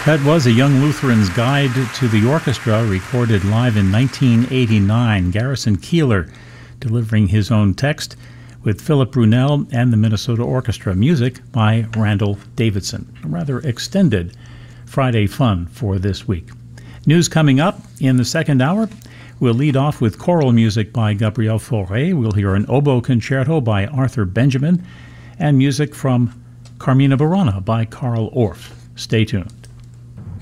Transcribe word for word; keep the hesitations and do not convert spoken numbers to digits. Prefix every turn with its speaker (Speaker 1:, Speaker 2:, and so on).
Speaker 1: That was A Young Lutheran's Guide to the Orchestra, recorded live in nineteen eighty-nine. Garrison Keillor delivering his own text with Philip Brunel and the Minnesota Orchestra. Music by Randall Davidson. A rather extended Friday fun for this week. News coming up in the second hour. We'll lead off with choral music by Gabriel Fauré. We'll hear an oboe concerto by Arthur Benjamin and music from Carmina Burana by Carl Orff. Stay tuned.